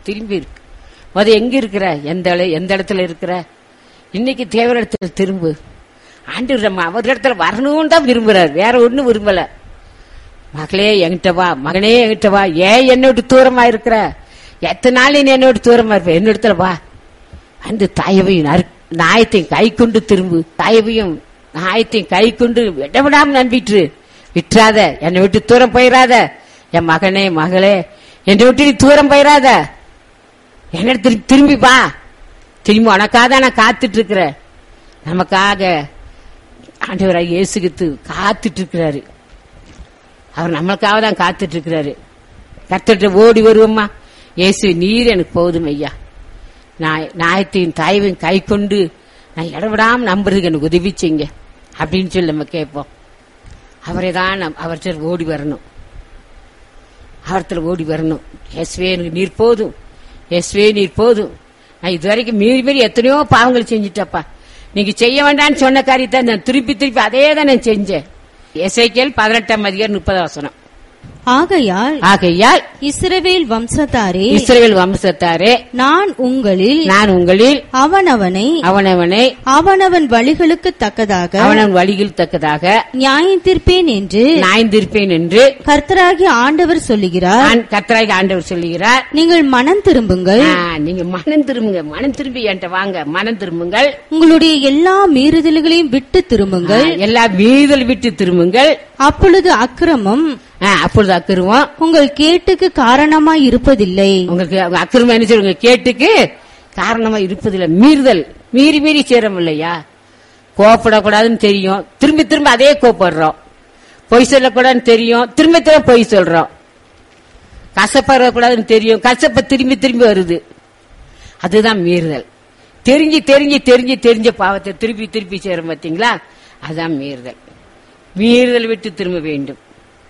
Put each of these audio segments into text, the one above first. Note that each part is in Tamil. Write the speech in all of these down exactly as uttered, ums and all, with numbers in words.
திரும்பி இருக்கு. அது எங்க இருக்கிற, எந்த எந்த இடத்துல இருக்கிற? இன்னைக்கு தேவனிடத்துல திரும்பு. ஆண்டவர் நம்ம அவர் இடத்துல வரணும்னு தான் விரும்புறாரு, வேற ஒண்ணும் விரும்பல. மகளே என்கிட்ட வா, மகனே என்கிட்ட வா, ஏன் என்னோட தூரமா இருக்கிற? எத்தனை நாள் நீ என்னோட தூரமா இருப்ப? என்னிடத்துல வா. அந்த தாயவையும் நாயத்தையும் கை கொண்டு திரும்பு. தாயவையும் நாயத்தையும் கை கொண்டு விடவிடாம நம்பிட்டு விட்டுறாத. என்னை விட்டு தூரம் போயிடாத. என் மகனே மகளே, என்னை விட்டு நீ தூரம் போயிடாத. என்ன திரும்பி வா. திரும்பி உனக்காக நான் காத்துட்டு இருக்கிறேன். நமக்காக ஆண்டவராக இயேசுகித்து காத்துட்டு இருக்கிறாரு. அவர் நம்மளுக்காக தான் காத்துட்டு இருக்கிறாரு. கர்த்தர்ட்ட ஓடி வருவோம்மா, இயேசு நீர் எனக்கு போதும் ஐயா, நாயத்தையும் தாயவையும் கை கொண்டு நான் இடவிடாம நம்புறதுக்கு எனக்கு உதவி செய்யுங்க அப்படின்னு சொல்லி நம்ம கேட்போம். அவரை தான் அவர்கிட்ட ஓடி வரணும், அவர்த்துல ஓடி வரணும். இயேசுவே எனக்கு நீர் போதும், இயேசுவே நீர் போதும். நான் இதுவரைக்கும் மீறி மீறி எத்தனையோ பாவங்கள் செஞ்சுட்டப்பா, நீங்க செய்ய வேண்டாம்னு சொன்ன காரியத்தை நான் திருப்பி திருப்பி அதே தான் நான் செஞ்சேன். எசேக்கியேல் பதினெட்டாம் அதிகாரம் முப்பது வசனம். ஆகையால் ஆகையால் இஸ்ரவேல் வம்சத்தாரே இஸ்ரவேல் வம்சத்தாரே நான் உங்களில் நான் உங்களில் அவனவனை அவனவனை அவனவன் வழிகளுக்கு தக்கதாக அவனவன் வழிகள் தக்கதாக நியாயந்தீர்ப்பேன் என்று நியாயந்தீர்ப்பேன் என்று கர்த்தராகிய ஆண்டவர் சொல்லுகிறார். கர்த்தராகிய ஆண்டவர் சொல்லுகிறார். நீங்கள் மனம் திரும்புங்கள். நீங்க மனம் திரும்புங்க. மனம் திரும்பி என்கிட்ட வாங்க. மனம் திரும்புங்கள். உங்களுடைய எல்லா மீறுதல்களையும் விட்டு திரும்புங்கள். எல்லா மீறுதல் விட்டு திரும்புங்கள். அப்பொழுது அக்கிரமம் அப்பொழுது அக்கிரமம் உங்கள் கேட்டுக்கு காரணமாய் இருப்பதில்லை. உங்களுக்கு அக்கிரமம் என்ன செய்யுங்க, கேட்டுக்கு காரணமா இருப்பதில்லை. மீறுதல் மீறி மீறி சேரும் இல்லையா? கோப்படக்கூடாதுன்னு தெரியும், திரும்பி திரும்ப அதே கோப்படுறோம். பொய் சொல்லக்கூடாதுன்னு தெரியும், திரும்ப திரும்ப பொய் சொல்றோம். கசப்படக்கூடாதுன்னு தெரியும், கசப்ப திரும்பி திரும்பி வருது. அதுதான் மீறுதல். தெரிஞ்சு தெரிஞ்சு தெரிஞ்சு தெரிஞ்ச பாவத்தை திருப்பி திருப்பி சேரும் பார்த்தீங்களா? அதுதான் மீறுதல். மீறுதல் விட்டு திரும்ப வேண்டும்.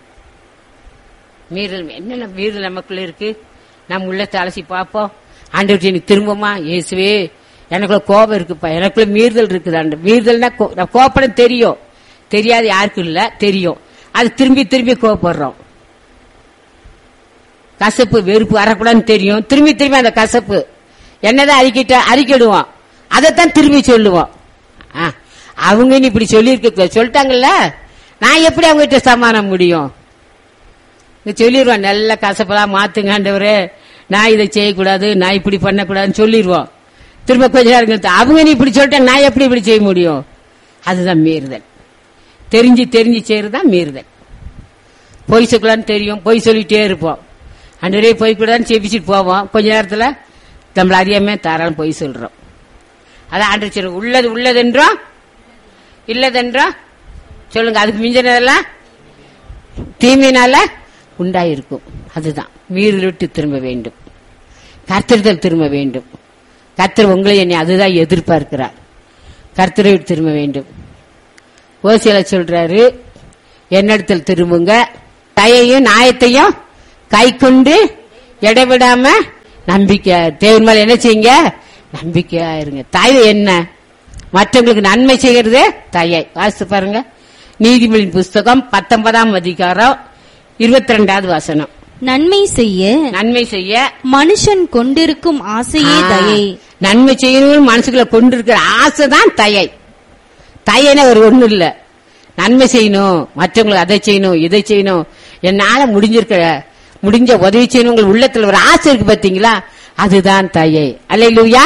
மீறல் என்னென்ன மீறல் நமக்குள்ள இருக்கு? நம்ம உள்ளத்தை அலசி பார்ப்போம். ஆண்டவர்கிட்ட எனக்கு திரும்பமா, இயேசுவே எனக்குள்ள கோபம் இருக்குப்பா, எனக்குள்ள மீறுதல் இருக்குது. ஆண்டு மீறுதல்னா கோபப்படம் தெரியும், தெரியாது யாருக்கும் இல்ல, தெரியும். அது திரும்பி திரும்பி கோபப்படுறோம். கசப்பு வெறுப்பு வரக்கூடாதுன்னு தெரியும், திரும்பி திரும்பி அந்த கசப்பு என்னதான் அறிக்கிட்ட அறிக்கிடுவோம், அதைத்தான் திரும்பி சொல்லுவோம். அவங்க இப்படி சொல்லி இருக்க சொல்லிட்டாங்கல்ல, நான் எப்படி அவங்க கிட்ட சமாதானம் முடியும்? சொல்லிடுவோம், நல்ல கசப்பெல்லாம் மாத்துங்க ஆண்டவரே, நான் இதை செய்யக்கூடாது, நான் இப்படி பண்ணக்கூடாதுன்னு சொல்லிடுவோம். திரும்ப கொஞ்ச நேரம் அவங்க நீ இப்படி சொல்லிட்டாங்க, நான் எப்படி இப்படி செய்ய முடியும்? அதுதான் மீறுதல். தெரிஞ்சு தெரிஞ்சு செய்யறதுதான் மீறுதல். பொய் சொல்லக்கூடாதுன்னு தெரியும், பொய் சொல்லிட்டே இருப்போம். ஆண்டவரே பொய் கூடாதுன்னு செபிச்சுட்டு போவோம். கொஞ்ச நேரத்துல நம்மள அறியாம தாராளம் பொய் சொல்றோம். அதான் ஆண்டு சொல்ல, உள்ளது உள்ளதென்றோம் இல்லதென்றோம் சொல்லுங்க. அதுக்கு மிஞ்சினதெல்லாம் தீமையினால உண்டாயிருக்கும். அதுதான் மீறல் விட்டு திரும்ப வேண்டும், கர்த்தரிடத்தில் திரும்ப வேண்டும். கர்த்தர் உங்களை என்னை அதுதான் எதிர்பார்க்கிறார். கர்த்தரை விட்டு திரும்ப வேண்டும். ஓசியில சொல்றாரு, என்னிடத்தில் திரும்புங்க, தயையும் நியாயத்தையும் கை கொண்டு இடைவிடாம நம்பிக்கை தேவன் மேல என்ன செய்யுங்க, நம்பிக்கையா இருங்க. தயை என்ன? மற்றவங்களுக்கு நன்மை செய்கிறது தயை. வாசித்து பாருங்க, நீதிமொழியின் புஸ்தகம் பத்தொன்பதாம் அதிகாரம் இருபத்தி ரெண்டாவது வசனம். நன்மை செய்ய நன்மை செய்ய மனுஷன் கொண்டிருக்கும் ஆசையே தயை. நன்மை செய்யணும் மனசுக்குள்ள கொண்டிருக்கிற ஆசைதான் தயை. தயன ஒரு ஒண்ணு இல்ல, நன்மை செய்யணும், மற்றவங்களுக்கு அதை செய்யணும் இதை செய்யணும், என்னால முடிஞ்சிருக்கிற முடிஞ்ச உதவி செய்யணும், உங்கள் உள்ளத்துல ஒரு ஆசை இருக்கு பாத்தீங்களா, அதுதான் தயை. அல்லேலூயா.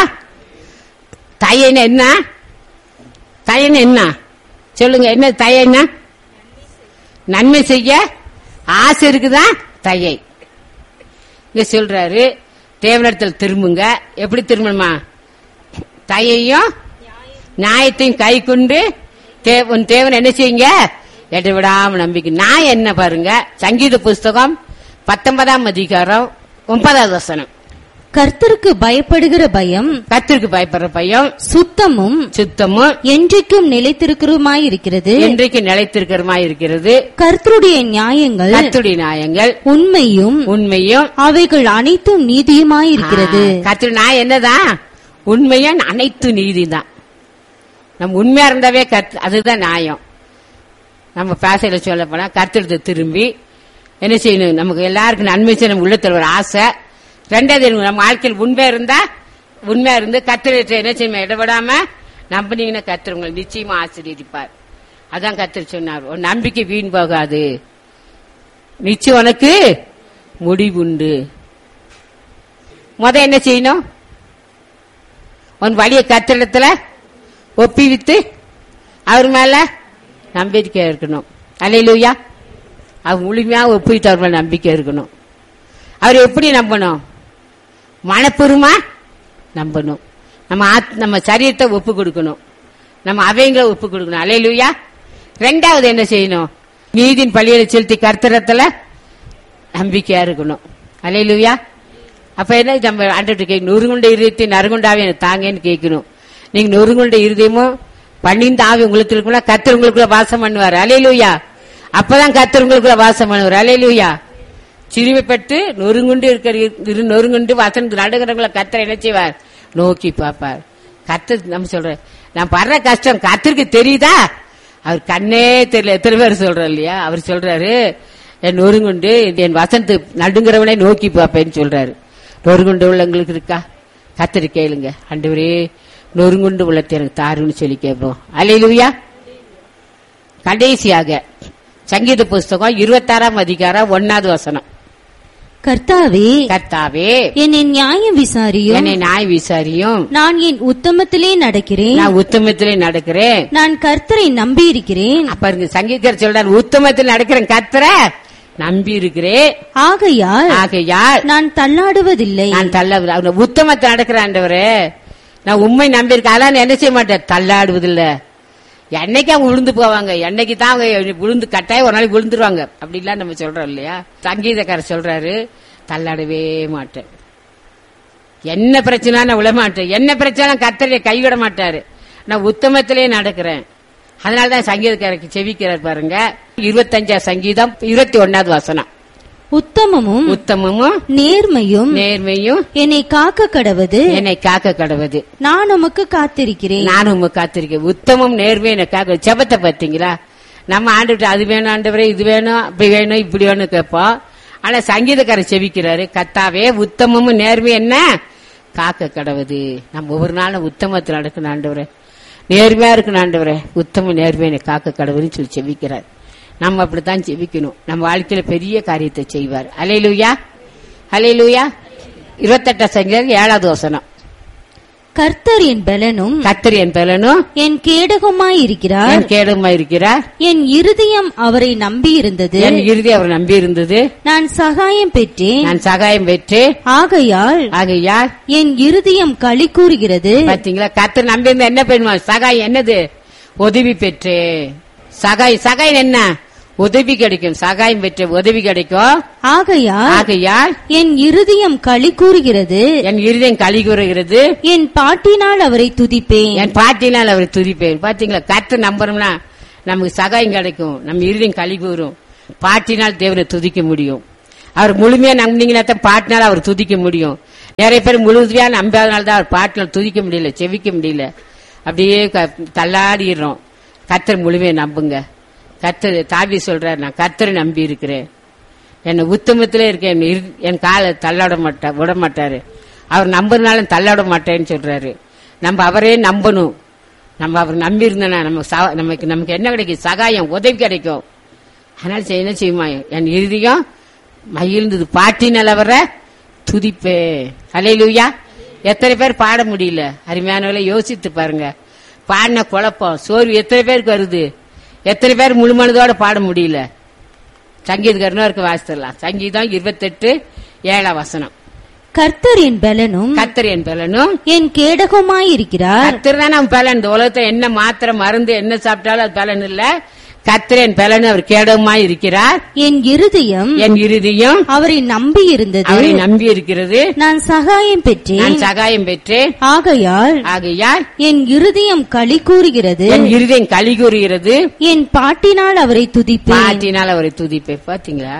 தயைன்னா என்ன? தயைன்னா என்ன சொல்லுங்க, என்ன தயைன்னா? நன்மை செய்ய ஆசை இருக்குதான் தயை. இங்க சொல்றாரு, தேவனிடத்தில் திரும்புங்க. எப்படி திரும்பணுமா? தயையும் நியாயத்தையும் கை கொண்டு உன் தேவன் என்ன செய்யுங்க, எட்ட விடாம நம்பிக்கை. நான் என்ன பாருங்க, சங்கீத புஸ்தகம் பத்தொன்பதாம் அதிகாரம் ஒன்பதாவது வசனம். கர்த்தருக்கு பயப்படுகிற பயம், கர்த்தருக்கு பயப்படுற பயம் சுத்தமும் சுத்தமும் என்றைக்கும் நிலைத்திருக்கிறதுமாயிருக்கிறது, என்றைக்கு நிலைத்திருக்கிறதுமாயிருக்கிறது. கர்த்தருடைய நியாயங்கள், கர்த்தருடைய நியாயங்கள் உண்மையும் உண்மையும் அவைகள் அனைத்தும் நீதியுமாயிருக்கிறது. கர்த்தருடைய நியாயம் என்னதான்? உண்மையும் அனைத்து நீதி தான். நம்ம உண்மையா இருந்தாவே கர்த்த அதுதான் நியாயம். நம்ம பேசையில சொல்ல போனா கர்த்தருக்கு திரும்பி என்ன செய்யணும், நமக்கு எல்லாருக்கும் நன்மை செய்ய நம்ம உள்ளத்துல ஒரு ஆசை, ரெண்டாவது நம்ம வாழ்க்கையில் உண்மையா இருந்தா உண்மையா இருந்து கர்த்தரை என்ன செய்ய இடவிடாம நம்பினீங்கன்னா கர்த்தர் உங்களை நிச்சயமா ஆசீர்வதிப்பார். அதான் கர்த்தர் சொன்னார், உன் நம்பிக்கை வீண் போகாது, நிச்சயம் உனக்கு முடிவுண்டு. முத என்ன செய்யணும்? உன் வழியை கர்த்தரிடத்துல ஒப்பிவித்து அவர் மேல நம்பிக்கை இருக்கணும். அல்லேலூயா. அவர் முழுமையா ஒப்பிவித்து அவர் மேல நம்பிக்கை இருக்கணும். அவர் எப்படி நம்பணும்? மனப்பூர்வமா நம்பணும். நம்ம நம்ம சரீரத்தை ஒப்பு கொடுக்கணும், நம்ம அவைங்களை ஒப்பு கொடுக்கணும். அல்லேலூயா. ரெண்டாவது என்ன செய்யணும்? நீதியின் பழியை செலுத்தி கர்த்தரத்துல நம்பிக்கையா இருக்கணும். அல்லேலூயா. அப்ப என்ன நம்ம ஆண்டவர்கிட்ட கேட்கணும், நொறுங்குண்ட இருதயத்தை நறுங்குண்டாவே எனக்கு தாங்கன்னு கேட்கணும். நீங்க நொறுங்குண்ட இருதயமும் பணிந்த ஆவி உங்களுக்கு இருக்குள்ள கர்த்தர் உங்களுக்குள்ள வாசம் பண்ணுவார். அல்லேலூயா. அப்பதான் கர்த்தர் உங்களுக்குள்ள வாசம் பண்ணுவார். அல்லேலூயா. சிறுமைப்பட்டு நொறுங்குண்டு இருக்கிற நொறுங்குண்டு வசன் நடுகிறவங்களை கர்த்தர் என்ன செய்வார்? நோக்கி பார்ப்பார். கர்த்தர் நம்ம சொல்ற நான் படுற கஷ்டம் கர்த்தருக்கு தெரியுதா? அவர் கண்ணே தெரியல. எத்தனை பேர் சொல்ற இல்லையா? அவர் சொல்றாரு, என் நொறுங்குண்டு என் வசந்து நடுங்கிறவனே நோக்கி பார்ப்பேன்னு சொல்றாரு. நொறுங்குண்டு உள்ளவங்களுக்கு இருக்கா? கர்த்தர் கேளுங்க, ஆண்டவரே நொறுங்குண்டு உள்ளத்தை எனக்கு தாருன்னு சொல்லி கேட்போம். அல்லேலூயா. கடைசியாக சங்கீத புஸ்தகம் இருபத்தாறாம் அதிகாரம் ஒன்னாவது வசனம். கர்த்தாவே கர்த்தாவே என்னை நியாயம் விசாரியும், என்னை நியாயம் விசாரியும், நான் என் உத்தமத்திலே நடக்கிறேன், நான் உத்தமத்திலே நடக்கிறேன், நான் கர்த்தரை நம்பி இருக்கிறேன். அப்ப சங்கீதக்காரர் சொல்றார், உத்தமத்தில் நடக்கிறேன், கர்த்தரை நம்பி இருக்கிறேன், ஆகையால் ஆகையால் நான் தள்ளாடுவதில்லை. நான் தள்ள உத்தமத்தில் நடக்கிறேன் ஆண்டவரே, நான் உண்மை நம்பி இருக்கேன், அதெல்லாம் என்ன செய்ய மாட்டேன், தள்ளாடுவதில்லை. என்னைக்கு அவங்க விழுந்து போவாங்க, என்னைக்கு தான் அவங்க விழுந்து கட்டாயம் ஒரு நாளைக்கு விழுந்துருவாங்க அப்படிலாம் நம்ம சொல்றோம் இல்லையா? சங்கீதக்காரர் சொல்றாரு, தள்ளாடவே மாட்டேன், என்ன பிரச்சனை நான் விட மாட்டேன், என்ன பிரச்சனை கர்த்தரை கைவிட மாட்டாரு, நான் உத்தமத்திலே நடக்கிறேன். அதனாலதான் சங்கீதக்காரருக்கு செவிக்கிறார் பாருங்க. இருபத்தஞ்சாம் சங்கீதம் இருபத்தி ஒன்னாவது வசனம். உத்தமமும் உத்தமமும் நேர்மையும் நேர்மையும் என்னை காக்க கடவது, என்னை காக்க கடவுது, நான் உமக்கு காத்திருக்கிறேன். நானும் உமக்கு காத்திருக்கேன். உத்தமம் நேர்மையும் என்னை காக்க. ஜெபத்தை பாத்தீங்களா? நம்ம ஆண்டுட்டு அது வேணும் ஆண்டவரே, இது வேணும், அப்படி வேணும், இப்படி வேணும் கேட்போம். ஆனா சங்கீதக்காரர் செவிக்கிறாரு, கர்த்தாவே உத்தமமும் நேர்மையும் என்ன காக்க கடவுது. நம்ம ஒவ்வொரு நாளும் உத்தமத்தில் நடக்கணும் ஆண்டவரே, நேர்மையா இருக்கணும் ஆண்டவரே, உத்தம நேர்மையை என்னை காக்க கடவுதுன்னு சொல்லி செவிக்கிறார். நம்ம அப்படித்தான் ஜெபிக்கணும். நம்ம வாழ்க்கையில பெரிய காரியத்தை செய்வார். அல்லேலூயா. அல்லேலூயா. இருபத்தெட்டாம் சங்கீதம் ஏழாவது வசனம். கர்த்தர் என் பலனும், கர்த்தர் என் பலனும் என் கேடகமாய் இருக்கிறார், என் கேடகமாய் இருக்கிறார், என் இருதயம் அவரை நம்பி இருந்தது, என் இருதயம் அவர் நம்பி இருந்தது, நான் சகாயம் பெற்றேன், நான் சகாயம் பெற்றேன். ஆகையால் ஆகையால் என் இருதயம் களி கூறுகிறது. பாத்தீங்களா? கர்த்தர் நம்பி இருந்தா என்ன பண்ணுவான்? சகாயம் என்னது? உதவி பெற்றேன். சகாயம் சகாயம் என்ன? உதவி கிடைக்கும். சகாயம் பெற்ற உதவி கிடைக்கும். ஆகையால் ஆகையால் என் இருதயம் களி கூறுகிறது, என் இருதயம் களி கூறுகிறது, என் பாட்டினால் அவரை துதிப்பேன், என் பாட்டினால் அவரை துதிப்பேன். பாத்தீங்களா? கர்த்தர் நம்புறோம்னா நமக்கு சகாயம் கிடைக்கும், நம்ம இருதயம் களி கூறும். பாட்டினால் தேவனை துதிக்க முடியும். அவர் முழுமையா நம்பினீங்கன்னா தான் பாட்டினால் அவர் துதிக்க முடியும். நிறைய பேர் முழுமையா நம்பாதனால தான் அவர் பாட்டினால் துதிக்க முடியல, செவிக்க முடியல, அப்படியே தள்ளாடிடுறோம். கர்த்தர் முழுமையை நம்புங்க. கர்த்தர் தாவி சொல்றாரு, நான் கர்த்தரை நம்பி இருக்கிறேன், என்னை உத்தமத்திலே இருக்கேன், என் காலை தள்ளாட மாட்டா விட மாட்டாரு, அவர் நம்புறதுனால தள்ளாட மாட்டேன்னு சொல்றாரு. நம்ம அவரே நம்பணும். நம்ம அவர் நம்பி இருந்தோம்னா நம்ம நமக்கு நமக்கு என்ன கிடைக்கும்? சகாயம், உதவி கிடைக்கும். அதனால என்ன செய்யுமா? என் இறுதியும் மகிழ்ந்தது, பாட்டினால் அவரை துதிப்பே. அல்லேலூயா. எத்தனை பேர் பாட முடியல? அருமையானவர்களை யோசித்து பாருங்க. பாடின குழப்பம், சோர்வு எத்தனை பேருக்கு வருது? எத்தனை பேர் முழுமனதோட பாட முடியல? சங்கீதக்காரனா இருக்க வாசித்தரலாம். சங்கீதம் இருபத்தெட்டு ஏழாம் வசனம். கர்த்தர் என் பலனும், கர்த்தர் என் பலனும் என் கேடகமாய் இருக்கிறார். கர்த்தர் தான் நம்ம பலன். இந்த உலகத்தை என்ன மாத்திரை மருந்து என்ன சாப்பிட்டாலும் அது பலன் இல்ல. கர்த்தர் என் பலன், அவர் கேடகமாய் இருக்கிறார். என் இருதயம் என் இருதயம் அவரை நம்பி இருந்தது, அவரை நம்பி இருக்கிறது, நான் சகாயம் பெற்றேன், நான் சகாயம் பெற்றேன். ஆகையால் ஆகையால் என் இருதயம் களி கூறுகிறது, என் இருதயம் களி கூறுகிறது, என் பாட்டினால் அவரை துதிப்பேன். பாட்டினால் அவரை துதிப்பேன். பாத்தீங்களா?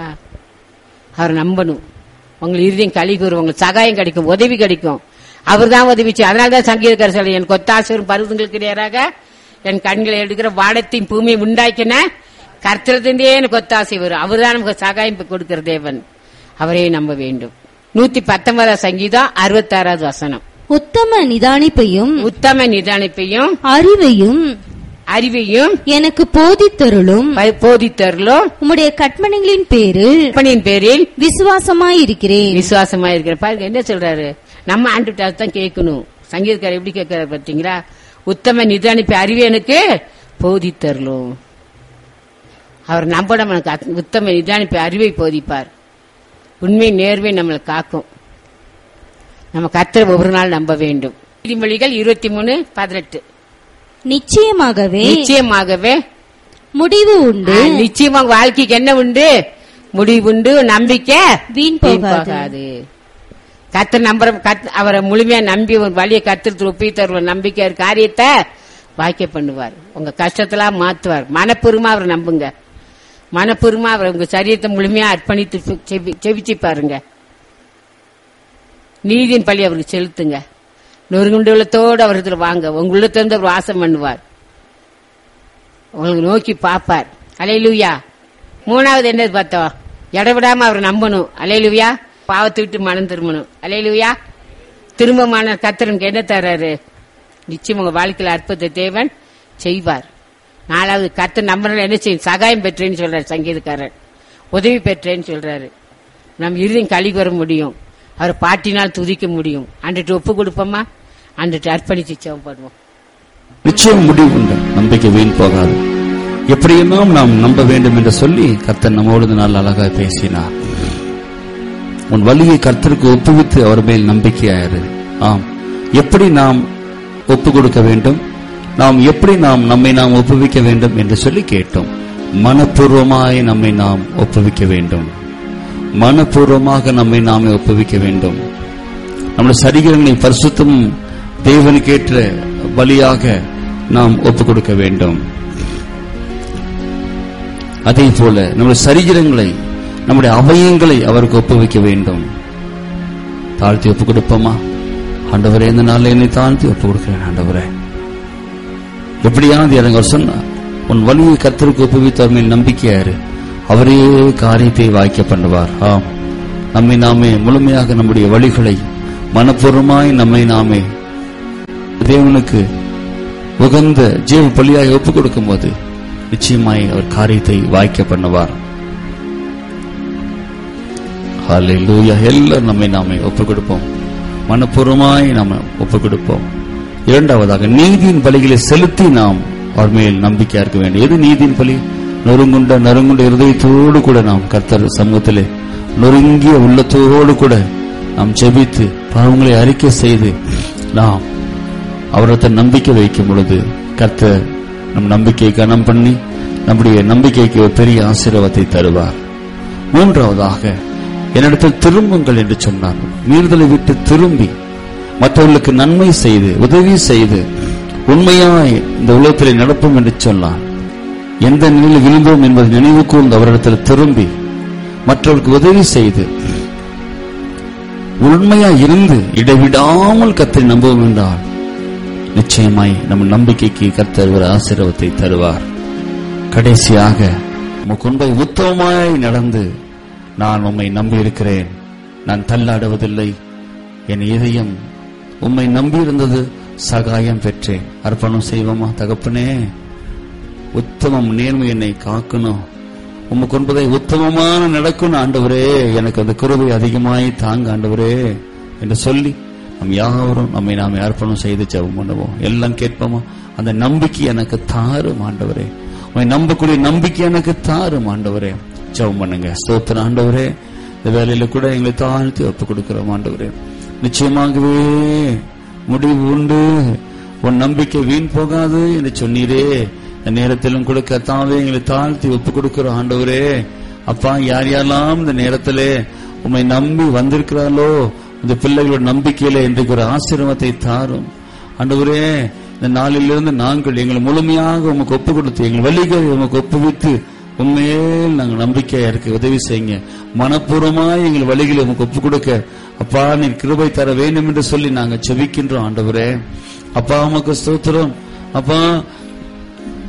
அவர் நம்பணும். உங்களுக்கு இருதயம் களி கூறும், உங்களுக்கு சகாயம் கிடைக்கும், உதவி கிடைக்கும். அவர் தான் உதவிச்சு. அதனாலதான் சங்கீதக்காரர் சொல்ல, என் கொத்தாசரும் பருவங்களுக்கு நேராக என் கண்களை எடுக்கிற வானத்தின் பூமியை உண்டாக்கின கர்த்தரத்திலே எனக்கு கொத்தாசை வரும். அவர் தான் நமக்கு சகாயம் கொடுக்கிற தேவன். அவரே நம்ப வேண்டும். நூத்தி பத்தொன்பதாம் சங்கீதம் அறுபத்தி ஆறாவது வசனம். உத்தம நிதானிப்பையும் உத்தம நிதானிப்பையும் அறிவையும் அறிவையும் எனக்கு போதித்தருளும் போதித்தருளும் உம்முடைய கற்பனைகளின் பேரில் கற்பனையின் பேரில் விசுவாசமாயிருக்கிறேன். விசுவாசமாயிருக்கிற பாருங்க என்ன சொல்றாரு, நம்ம ஆண்டுகிட்ட தான் கேட்கணும். சங்கீதக்காரர் எப்படி கேட்கிறாரு பாத்தீங்களா? உத்தம நிதானிப்பை அறிவை எனக்கு போதித்தருளும். அவர் நம்ப நமக்கு உத்தம நிதானிப்பை அறிவை போதிப்பார். உண்மை நேர்வை நம்மளை காக்கும். நம்ம கர்த்தரை ஒவ்வொரு நாள் நம்ப வேண்டும். நீதிமொழிகள் இருபத்தி மூணு பதினெட்டு. நிச்சயமாகவே நிச்சயமாகவே முடிவு உண்டு. நிச்சயமாக வாழ்க்கைக்கு என்ன உண்டு? முடிவு உண்டு. நம்பிக்கை வீண் போகாது. கர்த்தர் நம்புற அவரை முழுமையா நம்பி ஒரு வழியை கர்த்தர் ஒப்பி தருவ நம்பிக்கை காரியத்தை வாக்கிய பண்ணுவார். உங்க கஷ்டத்தெல்லாம் மாத்துவார். மனப்பூர்வமா அவரை நம்புங்க. மனப்பூர்வமா அவர் உங்க சரீரத்தை முழுமையா அர்ப்பணித்து செவிச்சு பாருங்க. நீதியின் பள்ளி அவருக்கு செலுத்துங்க. நொறுங்குண்டு உள்ளத்தோடு அவர் இதுல வாங்க. உங்க உள்ளத்திலிருந்து அவர் வாசம் பண்ணுவார். உங்களுக்கு நோக்கி பாப்பார். அல்லேலூயா. மூணாவது என்னது பார்த்தோம்? இடவிடாம அவர் நம்பணும். அல்லேலூயா. பாவத்தை விட்டு மனம் திரும்பணும். அல்லேலூயா. திரும்பமான கர்த்தருக்கு என்ன தர்றாரு? நிச்சயம் உங்க வாழ்க்கையில் அற்புத தேவன் செய்வார். நாலாவது கர்த்தர் நம்புறதுல என்ன செய்யும்? சகாயம் பெற்றேன்னு சொல்றாரு சங்கீதக்காரர். உதவி பெற்றேன்னு சொல்றாரு. நம் இறுதியும் கழி வர முடியும். அவர் பாட்டினால் துதிக்க முடியும். அன்றைட்டு ஒப்பு கொடுப்போமா? அன்றைட்டு அர்ப்பணிச்சு செவப்படுவோம். நிச்சயம் முடிவு உண்டு. நம்பிக்கை வீண் போகாது. எப்படியெல்லாம் நாம் நம்ப வேண்டும் என்று சொல்லி கர்த்தர் நம்மோடு நாள் அழகாக பேசினார். உன் வழியை கர்த்தருக்கு ஒப்புவித்து அவர் மேல் நம்பிக்கையாயிரு. ஆம், எப்படி நாம் ஒப்பு கொடுக்க வேண்டும், நாம் எப்படி நாம் நம்மை நாம் ஒப்புவிக்க வேண்டும் என்று சொல்லி கேட்டோம். மனப்பூர்வமாய் நம்மை நாம் ஒப்புவிக்க வேண்டும். மனப்பூர்வமாக நம்மை நாமே ஒப்புவிக்க வேண்டும். நம்முடைய சரீரங்களை பரிசுத்தம் தேவனுக்கேற்ற பலியாக நாம் ஒப்புக் கொடுக்க வேண்டும். அதே போல நம்முடைய சரீரங்களை, நம்முடைய அவயங்களை அவருக்கு ஒப்புவிக்க வேண்டும். தாழ்த்தி ஒப்புக் கொடுப்போமா? ஆண்டவரே, இந்த நாளில் என்னை தாழ்த்தி ஒப்புக் கொடுக்கிறேன். ஆண்டவரே, எப்படியாவது எனக்கு சொன்னார், உன் வழியை கர்த்தருக்கு ஒப்புவித்தவர் மேல் நம்பிக்கையாரு, அவரே காரியத்தை வாய்க்க பண்ணுவார். ஆம், நம்மை நாமே முழுமையாக நம்முடைய வழிகளை மனப்பூர்வமாய் நம்மை நாமே தேவனுக்கு உகந்த ஜீவ பலியாய் ஒப்புக் கொடுக்கும் போது நிச்சயமாய் அவர் காரியத்தை வாய்க்க பண்ணுவார். ஹல்லேலூயா. எல்லாரும் நம்மை நாமே ஒப்புக் கொடுப்போம். மனப்பூர்வமாய் நாம் ஒப்புக் கொடுப்போம். இரண்டாவதாக நீதியின் பலிகளை செலுத்தி நாம் அவர் மேல் நம்பிக்கையா இருக்க வேண்டும். எது நீதியின் பலி? நொறுங்குண்ட நறுங்குண்ட இருதயத்தோடு கூட நாம் கர்த்தர் சமூகத்திலே நொறுங்கிய உள்ளத்தோடு கூட நாம் ஜெபித்து பாவங்களை அறிக்கை செய்து நாம் அவரத்தை நம்பிக்கை வைக்கும் பொழுது கர்த்தர் நம் நம்பிக்கையை கனம் பண்ணி நம்முடைய நம்பிக்கைக்கு ஒரு பெரிய ஆசீர்வாதத்தை தருவார். மூன்றாவதாக என்னிடத்தில் திரும்புங்கள் என்று சொன்னார். மீறுதலை விட்டு திரும்பி மற்றவர்களுக்கு நன்மை செய்து உதவி செய்து உண்மையாய் இந்த உலகத்திலே நடப்போம் என்று சொன்னார். எந்த நிலையில் விழுந்தோம் என்பதை நினைவு கூர்ந்து அவரிடத்தில் திரும்பி மற்றவர்களுக்கு உதவி செய்து உண்மையாய் இருந்து இடைவிடாமல் கர்த்தரை நம்புவோம் என்றால் நிச்சயமாய் நம் நம்பிக்கைக்கு கர்த்தர் ஒரு ஆசீர்வாதத்தை தருவார். கடைசியாக உம்மை உத்தமமாய் நடந்து நான் உம்மை நம்பி இருக்கிறேன், நான் தள்ளாடுவதில்லை, என் இதயம் உம்மை நம்பி இருந்தது, சகாயம் பெற்றேன். அர்ப்பணம் செய்வோமா? தகப்பனே, உத்தமம் நேர்மை என்னை காக்கணும், உமக்கு என்பதை உத்தமமான நடக்கணும் ஆண்டவரே, எனக்கு அந்த கிருபை அதிகமாய் தாங்க ஆண்டவரே என்று சொல்லி நம் யாவரும் நம்மை நாமே அர்ப்பணம் செய்து ஜெபம் பண்ணுவோம். எல்லாம் கேட்போமா? அந்த நம்பிக்கை எனக்கு தாரும் ஆண்டவரே, உம்மை நம்பக்கூடிய நம்பிக்கை எனக்கு தாரும் ஆண்டவரே. ஜெபம் பண்ணுங்க. ஸ்தோத்திரம் ஆண்டவரே. இந்த வேலையில கூட எங்களை தாழ்த்தி ஒப்புக் கொடுக்கிறோம் ஆண்டவரே. நிச்சயமாகவே முடிவு உண்டு, உன் நம்பிக்கை வீண் போகாது என்று சொன்னீரே. இந்த நேரத்திலும் கூட கர்த்தாவே எங்களை தாழ்த்தி ஒப்புக் கொடுக்கிறோம் ஆண்டவரே. அப்பா, யார் யாரெல்லாம் இந்த நேரத்திலே உம்மை நம்பி வந்திருக்கிறார்களோ இந்த பிள்ளைகளோட நம்பிக்கையில இன்றைக்கு ஒரு ஆசீர்வாதத்தை தாரும் ஆண்டவரே. இந்த நாளிலிருந்து நாங்கள் எங்களை முழுமையாக உமக்கு ஒப்புக் கொடுத்து எங்கள் வழிகளை உமக்கு ஒப்புவித்து உண்மையில் நாங்கள் நம்பிக்கையா இருக்க உதவி செய்யுங்க. மனப்பூர்வமாய் எங்கள் வழிகளை உமக்கு ஒப்புக் கொடுக்க அப்பா நீர் கிருபை தர வேண்டும் என்று சொல்லி நாங்கள் செபிக்கின்றோம் ஆண்டவரே. அப்பா உமக்கு ஸ்தோத்திரம். அப்பா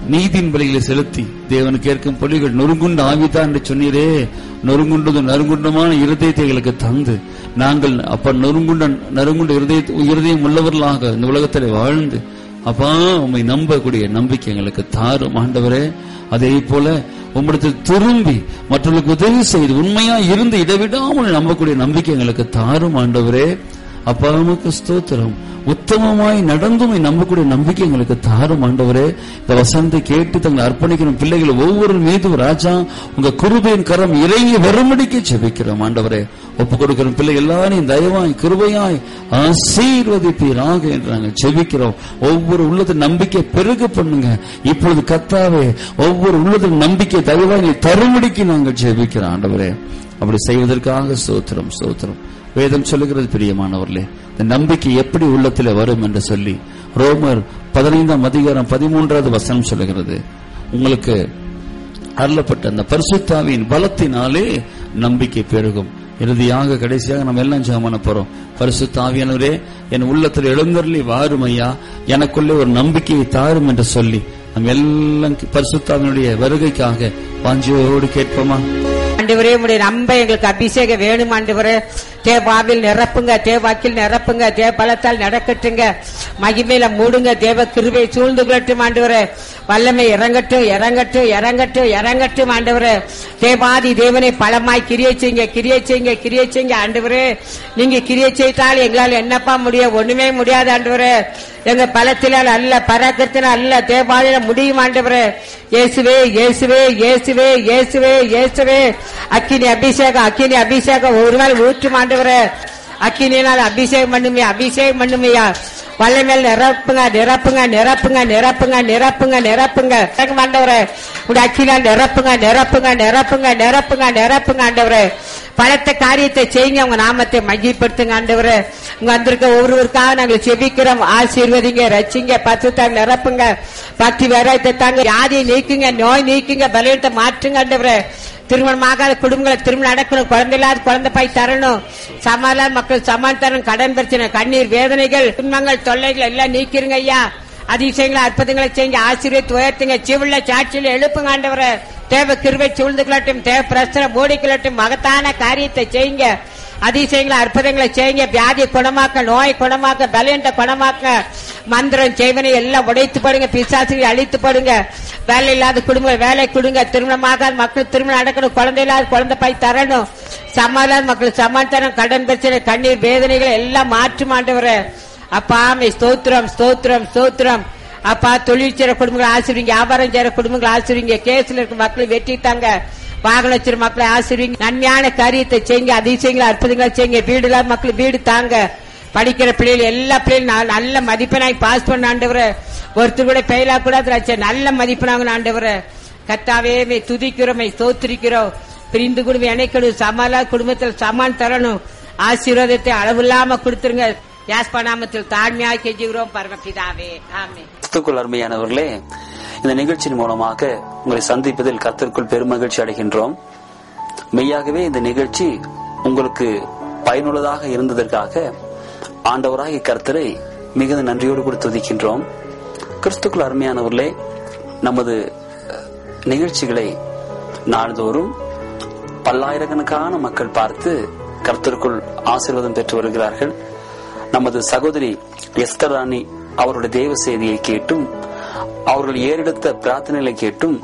நீதியின் பலிகளை செலுத்தி தேவனுக்கு ஏற்கும் பலிகள் நொறுங்குண்ட ஆவிதான் என்று சொன்னீரே, நொறுங்குண்டது நறுங்குண்டமான இருதயத்தை எங்களுக்கு தந்து நாங்கள் அப்ப நொறுங்குண்ட நறுங்குண்ட இருதய இருதயம் உள்ளவர்களாக இந்த உலகத்தில் வாழ்ந்து அப்பா உம்மை நம்பக்கூடிய நம்பிக்கை எங்களுக்கு தாரும் ஆண்டவரே. அதே போல உம்மிடத்தில் திரும்பி மற்றவர்களுக்கு உதவி செய்து உண்மையா இருந்து இடைவிடாமல் நம்பக்கூடிய நம்பிக்கை எங்களுக்கு தாரும் ஆண்டவரே. அப்பா உமக்கு ஸ்தோத்திரம். உத்தமமாய் நடந்தும் நம்பக்கூடிய நம்பிக்கை எங்களுக்கு தாரும் ஆண்டவரே. இந்த வசனத்தை கேட்டு தங்களை அர்ப்பணிக்கிற பிள்ளைகள் ஒவ்வொரு மீதும் ராஜா உங்க கிருபையின் கரம் இறங்கி வரும்படிக்கு ஜெபிக்கிறோம் ஆண்டவரே. ஒப்புக் கொடுக்கிற பிள்ளை எல்லாரையும் தயவாய் கிருபையாய் ஆசீர்வதிப்பீராக என்று நாங்கள் ஜெபிக்கிறோம். ஒவ்வொரு உள்ளத்தின் நம்பிக்கை பெருக பண்ணுங்க. இப்பொழுது கர்த்தாவே ஒவ்வொரு உள்ளத்தின் நம்பிக்கை தயவாய் நீ தரும்படிக்கு நாங்கள் ஜெபிக்கிறோம் ஆண்டவரே. அப்படி செய்வதற்காக ஸ்தோத்திரம் ஸ்தோத்திரம். வேதம் சொல்லுகிறது பிரியமானவர்களே, இந்த நம்பிக்கை எப்படி உள்ளத்தில் வரும் என்று சொல்லி ரோமர் பதினைந்தாம் அதிகாரம் பதிமூன்றாவது வசனம் சொல்லுகிறது, உங்களுக்கு அருளப்பட்ட அந்த பரிசுத்தாவியின் பலத்தினாலே நம்பிக்கை பெருகும். இறுதியாக கடைசியாக நம்ம எல்லாம் ஜெபம் போறோம். பரிசுத்தாவியானவரே என் உள்ளத்தில் எழுந்தருளி வாரும் ஐயா, எனக்குள்ளே ஒரு நம்பிக்கையை தாரும் என்று சொல்லி நம்ம எல்லாம் பரிசுத்தாவினுடைய வருகைக்காக வாஞ்சையோடு கேட்போமா? ஆண்டவரே உடைய நம்ப எங்களுக்கு அபிஷேகம் வேணும் ஆண்டவரே. தேவாவில் நிரப்புங்க, தேவாக்கில் நிரப்புங்க, தேவ பலத்தால் நடக்கட்டுங்க, மகிமையில மூடுங்க, தேவ கிருபை சூழ்ந்து கொள்ளட்டும் ஆண்டவரே. வல்லமை இறங்கட்டும் இறங்கட்டும் இறங்கட்டும் இறங்கட்டும் ஆண்டவரே. தேவாதி தேவனை பலமாய் கிரியை செய்யுங்க கிரியை செய்யுங்க கிரியை செய்யுங்க ஆண்டவரே. நீங்க கிரியை செய்தால் எங்களால் என்னப்பா முடியும்? ஒண்ணுமே முடியாது ஆண்டவரே. எங்க பலத்தினால் அல்ல, பராக்கிரத்தினால் அல்ல, தேவாதியில முடியும் ஆண்டவரே. இயேசுவே இயேசுவே இயேசுவே இயேசுவே இயேசுவே. அக்கினி அபிஷேகம் அக்கினி அபிஷேகம் ஒரு நாள் ஊற்றும் ஆண்டவரே. அக்கினியினால் அபிஷேகம் பண்ணுமையா அபிஷேகம் பண்ணுமையா. வல்லமேல் நிரப்புங்க நிரப்புங்க நிரப்புங்க நிரப்புங்க நிரப்புங்க நிரப்புங்க ஆண்டவரே. உடைய அக்கினால் நிரப்புங்க நிரப்புங்க நிரப்புங்க நிரப்புங்க நிரப்புங்க ஆண்டவரே. பலத்த காரியத்தை செய்யுங்க, உங்க நாமத்தை மகிழ்படுத்துங்க ஆண்டவரே. உங்க வந்திருக்க ஒவ்வொருவருக்காக நாங்கள் செபிக்கிறோம். ஆசீர்வதிங்க, ரட்சிங்க, பசுத்தாங்க, நிரப்புங்க, பக்தி வேறாயத்தை தாங்க, வியாதியை நீக்குங்க, நோய் நீக்குங்க, பலவீனத்தை மாற்றுங்க ஆண்டவரே. திருமணமாகாத குடும்பங்களை திருமணம் நடக்கணும், குழந்தை இல்லாத குழந்தை பாய் தரணும், சமாதான மக்கள் சமாதானம், கடன் பிரச்சனை, கண்ணீர் வேதனைகள், துன்பங்கள், தொல்லைகள் எல்லாம் நீக்கிருங்க ஐயா. அதிசயங்களை அற்புதங்களை செய்யுங்க, ஆசீர்வதித்து உயர்த்துங்க, சிவுள்ள சாட்சியில எழுப்புங்க ஆண்டவரே. தேவ கிருபை சூழ்ந்து கொள்ளட்டும், தேவ பிரச்சனை ஓடிக்கொள்ளட்டும், மகத்தான காரியத்தை செய்யுங்க, அதிசயங்களை அற்புதங்களை செய்யுங்க, வியாதியை குணமாக்க, நோய் குணமாக்க, பலவீனத்தை குணமாக்க, மந்திரம் செய்வனை எல்லாம் உடைத்து போடுங்க, பிசாசுகளை அழித்து போடுங்க. வேலை இல்லாத குடும்பங்கள் வேலை கொடுங்க, திருமணமாகாத மக்கள் திருமணம் நடக்கணும், குழந்தை இல்லாத குழந்தை பாய் தரணும், சமாதான மக்கள் சமாதானம், கடன் பிரச்சனை, கண்ணீர் வேதனைகளை எல்லாம் மாற்று ஆண்டவரே. அப்பா மே ஸ்தோத்திரம் ஸ்தோத்திரம் ஸ்தோத்திரம். அப்பா தொழில் செய்யற குடும்பங்களை ஆசிரியங்க, வியாபாரம் செய்யற குடும்பங்களை ஆசிரியங்க, கேஸ்ல இருக்க மக்களை வெட்டிட்டாங்க, வாகனம் வச்சிருக்க மக்களை ஆசிரியங்க, நன்மையான காரியத்தை செய்யுங்க, அதிசயங்களை அற்புதங்களை செய்யுங்க, வீடு இல்லாத மக்கள் வீடு தாங்க, படிக்கிற பிள்ளைகள் எல்லா பிள்ளைகளும் நல்ல மதிப்பெண்ணாய் பாஸ் பண்ண ஆண்டவரே. ஒருத்தர் கூட பெயிலா கூடாது, நல்ல மதிப்பெண்ணாங்க ஆண்டவரே. கர்த்தாவே மே துதிக்கிறோம், மே ஸ்தோத்திரிக்கிறோம். பிரிந்து குடும்பம் இணைக்கணும், சமாள குடும்பத்தில் சமான் தரணும், ஆசீர்வாதத்தை அளவில்லாம கொடுத்துருங்க. யாஸ்பா நாமத்தில் தாழ்மையாக கெஞ்சுகிறோம் பரமபிதாவே, ஆமென். கிறிஸ்துவுக்குள் அருமையானவர்களே, இந்த நிகழ்ச்சியின் மூலமாக உங்களை சந்திப்பதில் கர்த்தருக்குள் பெருமகிழ்ச்சி அடைகின்றோம். மெய்யாகவே இந்த நிகழ்ச்சி உங்களுக்கு பயனுள்ளதாக இருந்ததற்காக ஆண்டவராகிய கர்த்தரை மிகுந்த நன்றியோடு கூட துதிக்கின்றோம். கிறிஸ்துவுக்குள் அருமையானவர்களே, நமது நிகழ்ச்சிகளை நாள்தோறும் பல்லாயிரக்கணக்கான மக்கள் பார்த்து கர்த்தருக்குள் ஆசீர்வாதம் பெற்று வருகிறார்கள். நமது சகோதரி எஸ்தர் ராணி அவருடைய தேவ செய்தியை கேட்டும் அவர்கள் ஏறெடுத்த பிரார்த்தனைகளை கேட்டும்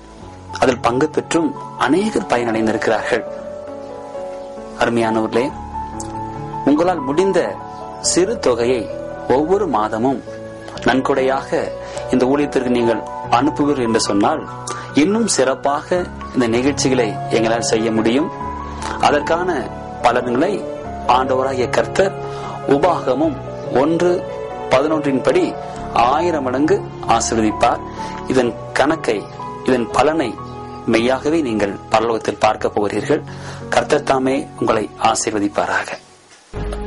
அதில் பங்கு பெற்றும் அநேகர் பயனடைந்திருக்கிறார்கள். அருமையானவர்களே, உங்களால் முடிந்த சிறு தொகையை ஒவ்வொரு மாதமும் நன்கொடையாக இந்த ஊழியத்திற்கு நீங்கள் அனுப்புவீர்கள் என்று சொன்னால் இன்னும் சிறப்பாக இந்த நிகழ்ச்சிகளை எங்களால் செய்ய முடியும். அதற்கான பலன்களை ஆண்டவராகிய கர்த்தர் உபாகமும் ஒன்று பதினொன்றின் படி ஆயிரம் மடங்கு ஆசீர்வதிப்பார். இதன் கணக்கை, இதன் பலனை மெய்யாகவே நீங்கள் பரலோகத்தில் பார்க்க போகிறீர்கள். கர்த்தர் தாமே உங்களை ஆசீர்வதிப்பாராக.